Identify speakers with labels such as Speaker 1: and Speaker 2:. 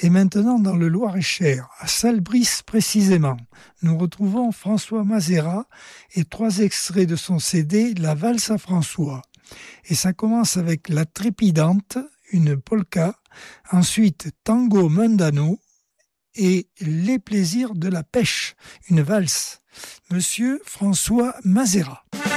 Speaker 1: Et maintenant, dans le Loir-et-Cher, à Salbris précisément, nous retrouvons François Mazera et 3 extraits de son CD « La valse à François ». Et ça commence avec La Trépidante, une polka, ensuite Tango Mundano et Les plaisirs de la pêche, une valse. Monsieur François Mazera.